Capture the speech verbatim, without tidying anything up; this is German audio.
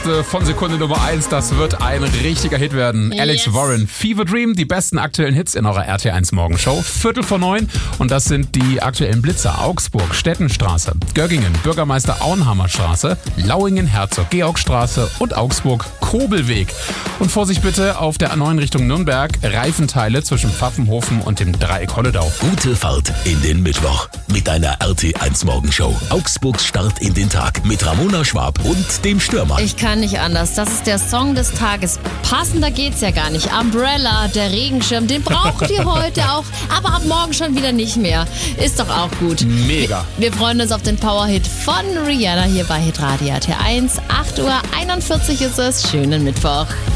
Liste von Sekunde Nummer eins. Das wird ein richtiger Hit werden. Yes. Alex Warren, Fever Dream, die besten aktuellen Hits in eurer R T eins Morgenshow. Viertel vor neun und das sind die aktuellen Blitzer. Augsburg, Stettenstraße, Göggingen, Bürgermeister Auenhammerstraße, Lauingen, Herzog Georgstraße und Augsburg, Kobelweg. Und Vorsicht bitte auf der A neun Richtung Nürnberg, Reifenteile zwischen Pfaffenhofen und dem Dreieck Holledau. Gute Fahrt in den Mittwoch mit deiner R T eins Morgenshow. Augsburgs Start in den Tag mit Ramona Schwab und dem Stürmer. Ich kann nicht anders. Das ist der Song des Tages. Passender geht's ja gar nicht. Umbrella, der Regenschirm, den braucht ihr heute auch, aber ab morgen schon wieder nicht mehr. Ist doch auch gut. Mega. Wir, wir freuen uns auf den Powerhit von Rihanna hier bei Hitradio R T eins. acht Uhr einundvierzig ist es. Schönen Mittwoch.